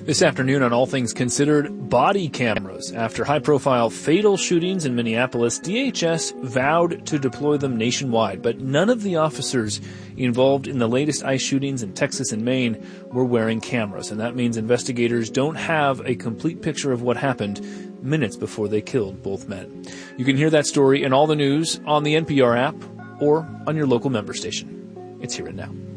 This afternoon on All Things Considered, body cameras. After high-profile fatal shootings in Minneapolis, DHS vowed to deploy them nationwide, but none of the officers involved in the latest ICE shootings in Texas and Maine were wearing cameras, and that means investigators don't have a complete picture of what happened minutes before they killed both men. You can hear that story and all the news on the NPR app or on your local member station. It's Here and Now.